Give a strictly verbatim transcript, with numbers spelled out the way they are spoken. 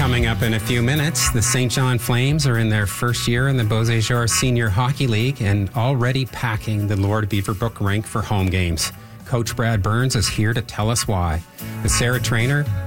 Coming up in a few minutes, the Saint John Flames are in their first year in the Beauséjour Senior Hockey League and already packing the Lord Beaverbrook rink for home games. Coach Brad Burns is here to tell us why. The Sarah Trainer